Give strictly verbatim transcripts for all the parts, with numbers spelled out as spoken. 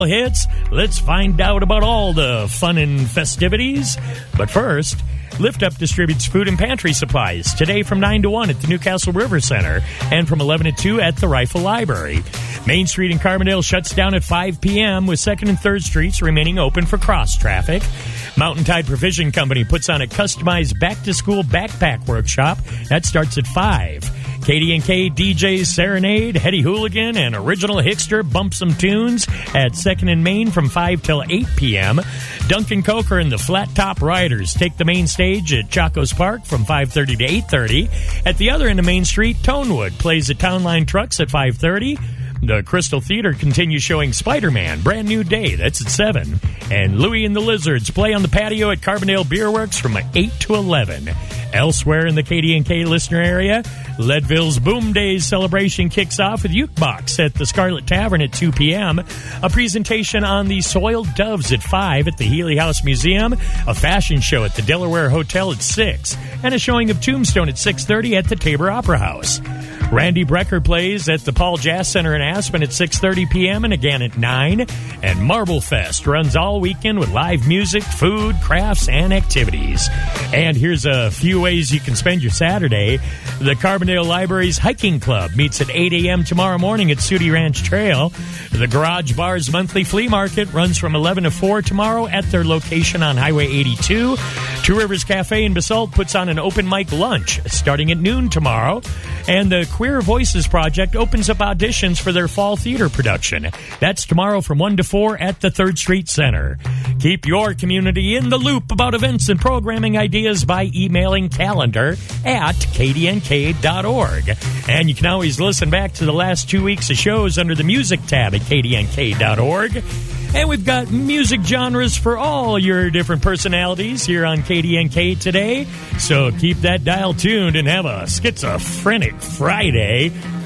hits. Let's find out about all the fun and festivities. But first, Lift Up distributes food and pantry supplies today from nine to one at the Newcastle River Center and from eleven to two at the Rifle Library. Main Street in Carbondale shuts down at five p.m. with second and third Streets remaining open for cross traffic. Mountain Tide Provision Company puts on a customized back-to-school backpack workshop. That starts at five. K D and K D Js Serenade, Hetty Hooligan, and Original Hickster bump some tunes at second and Main from five till eight p.m. Duncan Coker and the Flat Top Riders take the main stage at Chacos Park from five thirty to eight thirty. At the other end of Main Street, Tonewood plays at Town Line Trucks at five thirty. The Crystal Theater continues showing Spider-Man, Brand New Day, that's at seven. And Louie and the Lizards play on the patio at Carbondale Beer Works from eight to eleven. Elsewhere in the K D and K listener area, Leadville's Boom Days celebration kicks off with Ukebox at the Scarlet Tavern at two p.m., a presentation on the Soiled Doves at five at the Healy House Museum, a fashion show at the Delaware Hotel at six, and a showing of Tombstone at six thirty at the Tabor Opera House. Randy Brecker plays at the Paul Jazz Center in Aspen at six thirty p.m. and again at nine. And Marble Fest runs all weekend with live music, food, crafts, and activities. And here's a few ways you can spend your Saturday. The Carbondale Library's Hiking Club meets at eight a.m. tomorrow morning at Sooty Ranch Trail. The Garage Bar's monthly flea market runs from eleven to four tomorrow at their location on Highway eighty-two. Two Rivers Cafe in Basalt puts on an open mic lunch starting at noon tomorrow. And the Queer Voices Project opens up auditions for their fall theater production. That's tomorrow from one to four at the third Street Center. Keep your community in the loop about events and programming ideas by emailing calendar at k d n k dot org. And you can always listen back to the last two weeks of shows under the music tab at k d n k dot org. And we've got music genres for all your different personalities here on K D N K today. So keep that dial tuned and have a schizophrenic Friday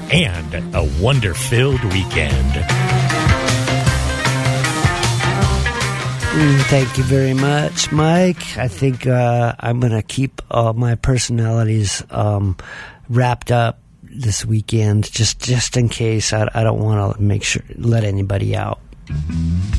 and a wonder-filled weekend. Mm, thank you very much, Mike. I think uh, I'm going to keep all my personalities um, wrapped up this weekend, just just in case. I, I don't want to make sure let anybody out.